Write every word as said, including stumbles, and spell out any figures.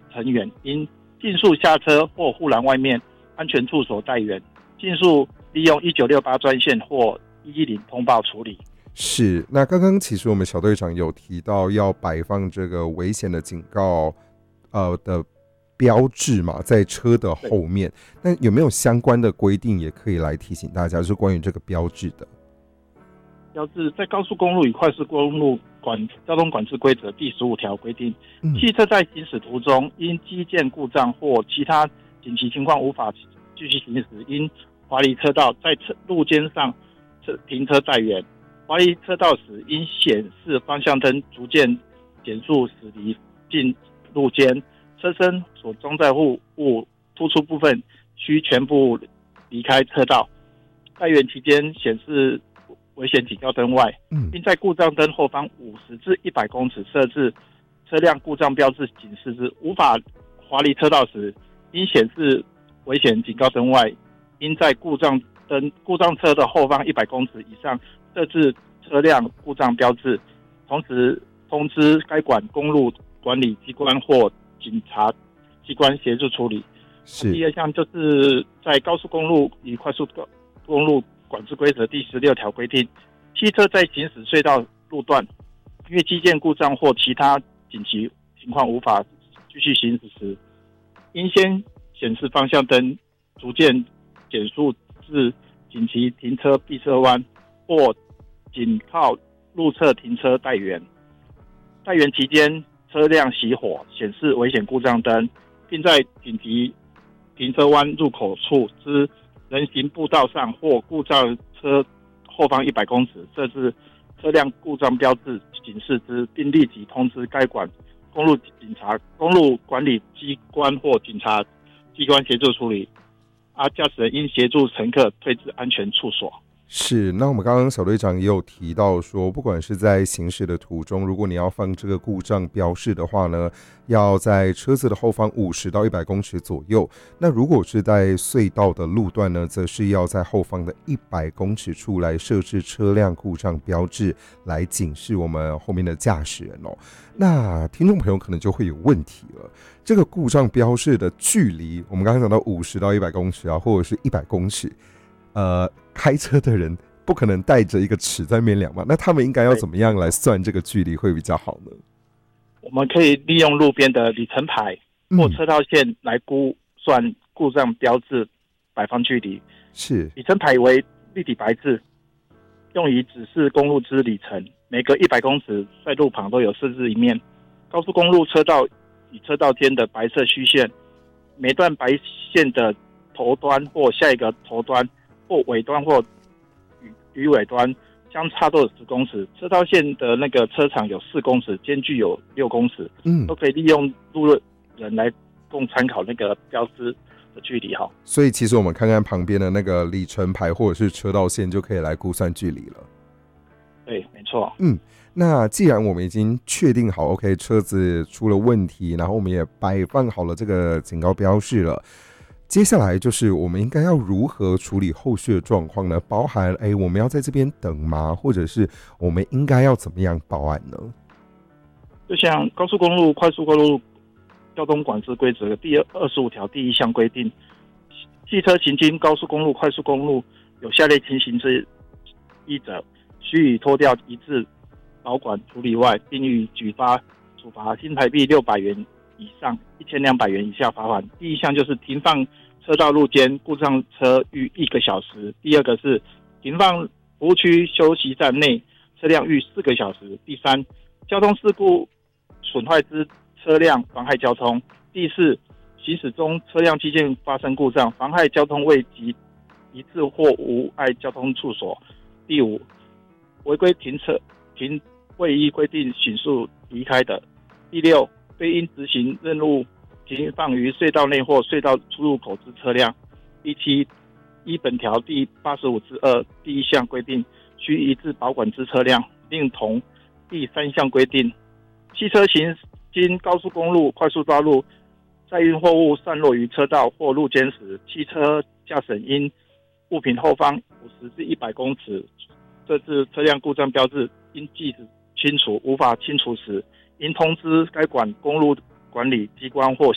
成员，应尽速下车或护栏外面安全处所待援，尽速利用一九六八专线或一一零通报处理。 是，那刚刚其实我们小队长有提到要摆放这个危险的警告呃的标志嘛，在车的后面，那有没有相关的规定也可以来提醒大家，就是关于这个标志的？ 标志在高速公路与快速公路管交通管制规则第十五条规定，嗯、汽车在行驶途中因机件故障或其他紧急情况无法继续行驶，因滑离车道在路肩上停车待援。滑离车道时，应显示方向灯逐渐减速驶离进路肩，车身所装载物物突出部分需全部离开车道。待援期间显示危险警告灯外，并在故障灯后方五十至一百公尺设置车辆故障标志警示之，无法滑离车道时，应显示危险警告灯外，应在故障灯故障车的后方一百公尺以上设置车辆故障标志，同时通知该管公路管理机关或警察机关协助处理。第二项就是在高速公路与快速公路管制规则第十六条规定，汽车在行驶隧道路段，因为机件故障或其他紧急情况无法继续行驶时，应先显示方向灯逐渐减速至紧急停车闭车弯或紧靠路侧停车待援。待援期间，车辆熄火，显示危险故障灯，并在紧急停车弯入口处之人行步道上或故障车后方一百公尺设置车辆故障标志警示之，并立即通知该管公路警察、公路管理机关或警察机关协助处理。啊，驾驶人应协助乘客退至安全处所。 是，那我们刚刚小队长也有提到说，不管是在行驶的途中，如果你要放这个故障标示的话呢，要在车子的后方五十到一百公尺左右。那如果是在隧道的路段呢，则是要在后方的一百公尺处来设置车辆故障标志，来警示我们后面的驾驶人哦。那听众朋友可能就会有问题了，这个故障标示的距离，我们刚刚讲到五十到一百公尺啊，或者是一百公尺。呃，开车的人不可能带着一个尺在面量嘛？那他们应该要怎么样来算这个距离会比较好呢？ 我们可以利用路边的里程牌或车道线来估算故障标志摆放距离。 是， 里程牌为立体白字，用于指示公路之里程，每隔一百公尺在路旁都有设置一面。高速公路车道与车道间的白色虚线，每段白线的头端或下一个头端或尾端或与尾端相差都有十公尺，车道线的那个车长有四公尺，间距有六公尺，嗯，都可以利用路人来供参考那个标志的距离哈。 所以其实我们看看旁边的那个里程牌或者是车道线，就可以来估算距离了。 对，没错。 嗯，那既然我们已经确定好 ，OK， 车子出了问题，然后我们也摆放好了这个警告标示了。接下来就是我们应该要如何处理后续的状况呢？包含哎，我们要在这边等吗？或者是我们应该要怎么样报案呢？ 就像高速公路、快速公路交通管制规则第二十五条第一项规定，汽车行经高速公路、快速公路有下列情形之一者，须以拖吊移至保管处理外，并予举发处罚新台币六百元以上一千两百元以下罚款。第一项就是停放车道路间故障车逾一个小时，第二个是停放服务区休息站内车辆逾四个小时，第三，交通事故损坏之车辆妨害交通，第四，行驶中车辆机件发生故障妨害交通未及移至或无碍交通处所，第五，违规停车停未依规定迅速离开的，第六，非应执行任务停放于隧道内或隧道出入口之车辆。第七，依本条第八十五之二第一项规定，须移至保管之车辆。另同第三项规定，汽车行经高速公路、快速道路，载运货物散落于车道或路肩时，汽车驾驶人因物品后方五十至一百公尺设置车辆故障标志，应即时清除，无法清除时，应通知该管公路管理机关或